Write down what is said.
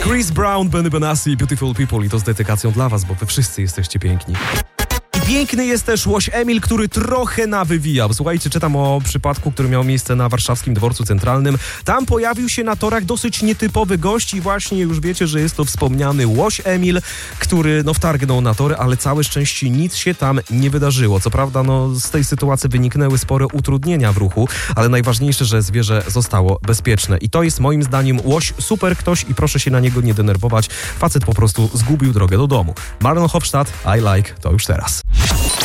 Chris Brown, Benny Benassi, Beautiful People i to z dedykacją dla was, bo wy wszyscy jesteście piękni. Piękny jest też łoś Emil, który trochę nawywijał. Słuchajcie, czytam o przypadku, który miał miejsce na warszawskim dworcu centralnym. Tam pojawił się na torach dosyć nietypowy gość i właśnie już wiecie, że jest to wspomniany łoś Emil, który wtargnął na tory, ale całe szczęście nic się tam nie wydarzyło. Co prawda, z tej sytuacji wyniknęły spore utrudnienia w ruchu, ale najważniejsze, że zwierzę zostało bezpieczne. I to jest moim zdaniem łoś super ktoś i proszę się na niego nie denerwować. Facet po prostu zgubił drogę do domu. Marlon Hofstadt, I like, to już teraz.